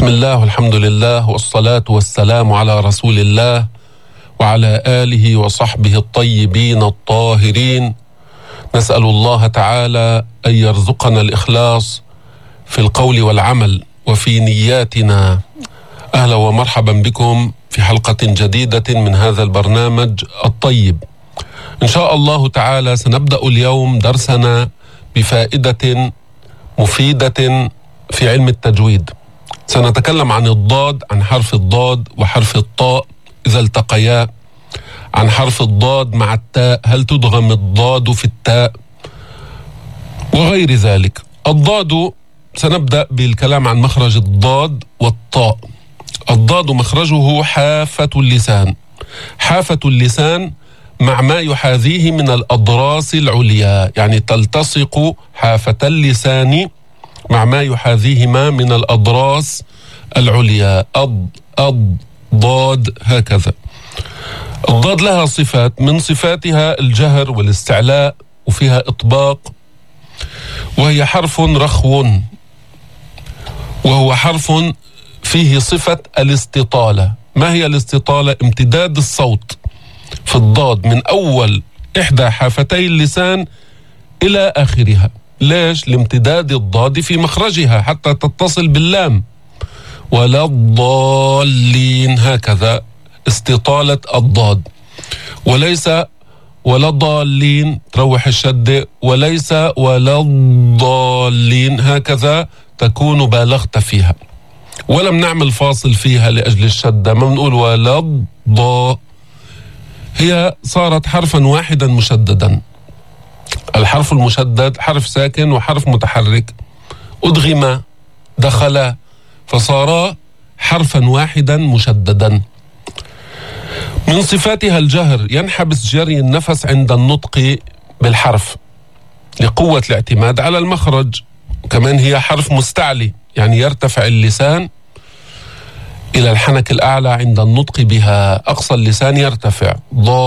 بسم الله والحمد لله والصلاة والسلام على رسول الله وعلى آله وصحبه الطيبين الطاهرين. نسأل الله تعالى أن يرزقنا الإخلاص في القول والعمل وفي نياتنا. أهلا ومرحبا بكم في حلقة جديدة من هذا البرنامج الطيب. إن شاء الله تعالى سنبدأ اليوم درسنا بفائدة مفيدة في علم التجويد. سنتكلم عن الضاد، عن حرف الضاد وحرف الطاء إذا التقيا، عن حرف الضاد مع التاء، هل تدغم الضاد في التاء وغير ذلك. الضاد سنبدأ بالكلام عن مخرج الضاد والطاء. الضاد مخرجه حافة اللسان، حافة اللسان مع ما يحاذيه من الأضراس العليا، يعني تلتصق حافة اللسان مع ما يحاذيهما من الأضراس العليا، ضاد، هكذا. الضاد لها صفات، من صفاتها الجهر والاستعلاء وفيها إطباق، وهي حرف رخو، وهو حرف فيه صفة الاستطالة. ما هي الاستطالة؟ امتداد الصوت في الضاد من أول إحدى حافتي اللسان إلى آخرها. ليش؟ لامتداد الضاد في مخرجها حتى تتصل باللام. ولا الضالين، هكذا استطالة الضاد. وليس ولا ضالين، تروح الشدة، وليس ولا الضالين، هكذا تكون بالغت فيها. ولم نعمل فاصل فيها لأجل الشدة، ما بنقول ولا الضاء، هي صارت حرفا واحدا مشددا. الحرف المشدد حرف ساكن وحرف متحرك، أدغم، دخل، فصارا حرفا واحدا مشددا. من صفاتها الجهر، ينحبس جري النفس عند النطق بالحرف لقوة الاعتماد على المخرج. كمان هي حرف مستعلي، يعني يرتفع اللسان إلى الحنك الأعلى عند النطق بها، أقصى اللسان يرتفع.